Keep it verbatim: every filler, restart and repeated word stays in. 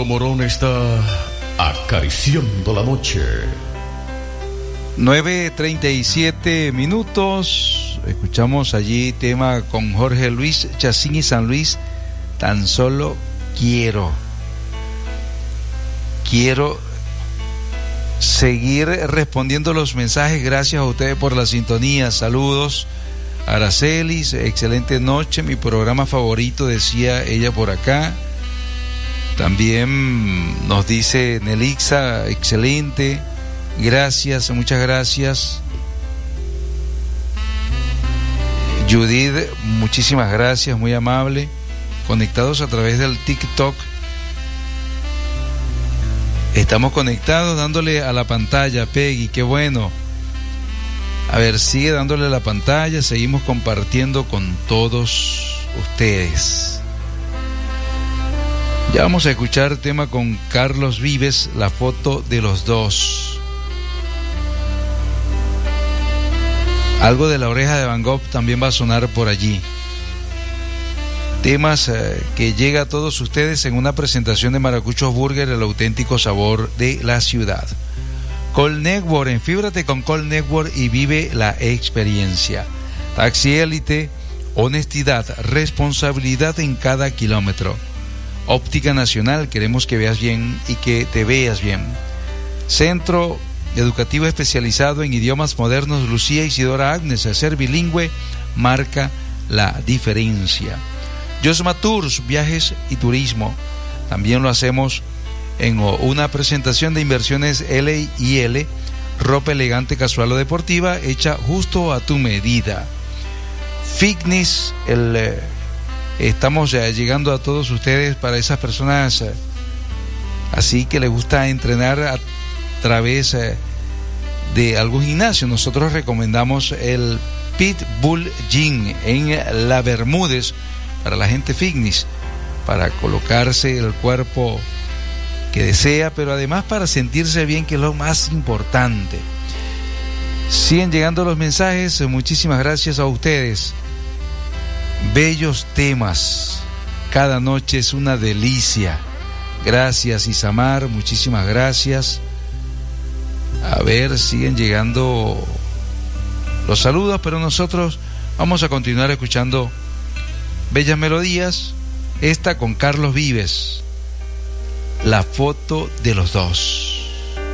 Morón está acariciando la noche. nueve treinta y siete minutos. Escuchamos allí tema con Jorge Luis Chacín y San Luis. Tan solo quiero. Quiero seguir respondiendo los mensajes. Gracias a ustedes por la sintonía. Saludos. Aracelis, excelente noche. Mi programa favorito, decía ella por acá. También nos dice Nelixa, excelente. Gracias, muchas gracias. Judith, muchísimas gracias, muy amable. Conectados a través del TikTok. Estamos conectados dándole a la pantalla, Peggy, qué bueno. A ver, sigue dándole a la pantalla, seguimos compartiendo con todos ustedes. Ya vamos a escuchar tema con Carlos Vives, La foto de los dos. Algo de La oreja de Van Gogh también va a sonar por allí. Temas eh, que llega a todos ustedes en una presentación de Maracuchos Burger, el auténtico sabor de la ciudad. Call Network, enfíbrate con Call Network y vive la experiencia. Taxi Élite, honestidad, responsabilidad en cada kilómetro. Óptica Nacional, queremos que veas bien y que te veas bien. Centro Educativo Especializado en Idiomas Modernos Lucía Isidora Agnes, ser bilingüe marca la diferencia. Yosma Tours, viajes y turismo, también lo hacemos en una presentación de inversiones L y L, ropa elegante, casual o deportiva, hecha justo a tu medida. Fitness, el, eh, estamos ya llegando a todos ustedes para esas personas eh, así que les gusta entrenar a través eh, de algún gimnasio. Nosotros recomendamos el Pitbull Gym en La Bermúdez para la gente fitness, para colocarse el cuerpo que desea, pero además para sentirse bien, que es lo más importante. Siguen llegando los mensajes, muchísimas gracias a ustedes. Bellos temas, cada noche es una delicia. Gracias, Isamar, muchísimas gracias. A ver, siguen llegando los saludos, pero nosotros vamos a continuar escuchando bellas melodías. Esta con Carlos Vives, La foto de los dos.